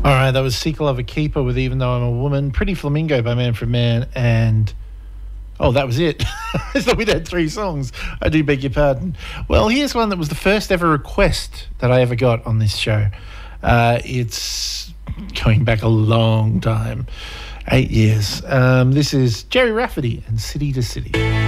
All right, that was Sequel of a Keeper with Even Though I'm a Woman, Pretty Flamingo by Manfred Mann, and... Oh, that was it. I thought we'd had 3 songs. I do beg your pardon. Well, here's one that was the first ever request that I ever got on this show. It's going back a long time, 8 years. This is Jerry Rafferty and City to City.